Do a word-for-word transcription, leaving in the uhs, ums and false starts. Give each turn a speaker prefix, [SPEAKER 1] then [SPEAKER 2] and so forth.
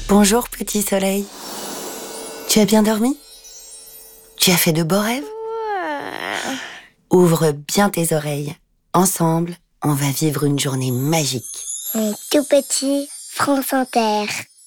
[SPEAKER 1] Bonjour petit soleil. Tu as bien dormi? Tu as fait de beaux rêves? Ouvre bien tes oreilles. Ensemble, on va vivre une journée magique.
[SPEAKER 2] On est tout petit, France Inter.